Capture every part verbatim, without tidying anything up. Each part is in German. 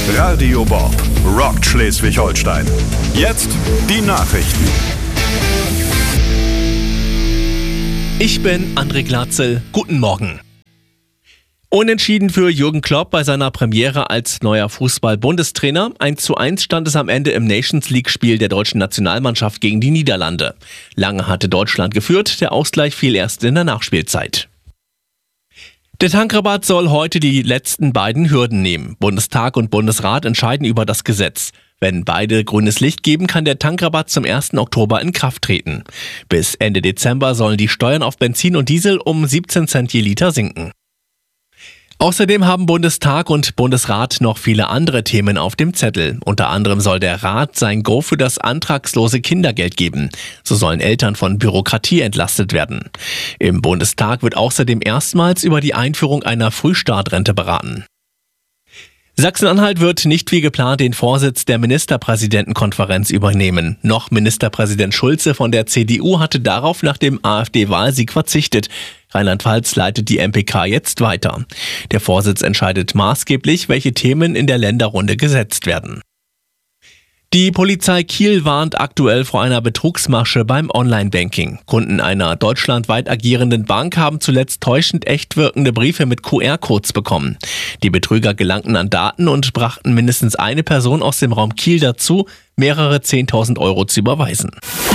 Radio Bob rockt Schleswig-Holstein. Jetzt die Nachrichten. Ich bin André Glatzel. Guten Morgen. Unentschieden für Jürgen Klopp bei seiner Premiere als neuer Fußball-Bundestrainer. eins zu eins stand es am Ende im Nations-League-Spiel der deutschen Nationalmannschaft gegen die Niederlande. Lange hatte Deutschland geführt, der Ausgleich fiel erst in der Nachspielzeit. Der Tankrabatt soll heute die letzten beiden Hürden nehmen. Bundestag und Bundesrat entscheiden über das Gesetz. Wenn beide grünes Licht geben, kann der Tankrabatt zum ersten Oktober in Kraft treten. Bis Ende Dezember sollen die Steuern auf Benzin und Diesel um siebzehn Cent je Liter sinken. Außerdem haben Bundestag und Bundesrat noch viele andere Themen auf dem Zettel. Unter anderem soll der Rat sein Go für das antragslose Kindergeld geben. So sollen Eltern von Bürokratie entlastet werden. Im Bundestag wird außerdem erstmals über die Einführung einer Frühstartrente beraten. Sachsen-Anhalt wird nicht wie geplant den Vorsitz der Ministerpräsidentenkonferenz übernehmen. Noch Ministerpräsident Schulze von der C D U hatte darauf nach dem AfD-Wahlsieg verzichtet. Rheinland-Pfalz leitet die M P K jetzt weiter. Der Vorsitz entscheidet maßgeblich, welche Themen in der Länderrunde gesetzt werden. Die Polizei Kiel warnt aktuell vor einer Betrugsmasche beim Online-Banking. Kunden einer deutschlandweit agierenden Bank haben zuletzt täuschend echt wirkende Briefe mit Q R-Codes bekommen. Die Betrüger gelangten an Daten und brachten mindestens eine Person aus dem Raum Kiel dazu, mehrere zehntausend Euro zu überweisen.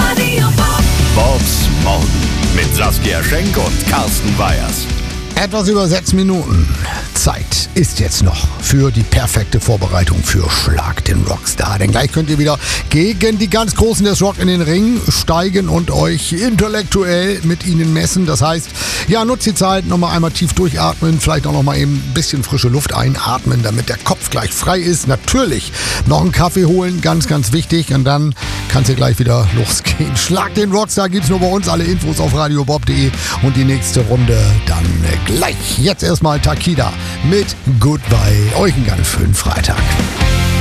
Bobs Morgen mit Saskia Schenk und Carsten Weyers. Etwas über sechs Minuten Zeit ist jetzt noch für die perfekte Vorbereitung für Schlag den Rockstar. Denn gleich könnt ihr wieder gegen die ganz Großen des Rock in den Ring steigen und euch intellektuell mit ihnen messen. Das heißt, ja, nutzt die Zeit, nochmal einmal tief durchatmen, vielleicht auch nochmal eben ein bisschen frische Luft einatmen, damit der Kopf gleich frei ist. Natürlich noch einen Kaffee holen, ganz, ganz wichtig. Und dann kann es ja gleich wieder losgehen. Schlag den Rockstar gibt's nur bei uns. Alle Infos auf radio bob punkt de und die nächste Runde dann gleich. Jetzt erstmal Takida mit Goodbye. Euch einen ganz schönen Freitag.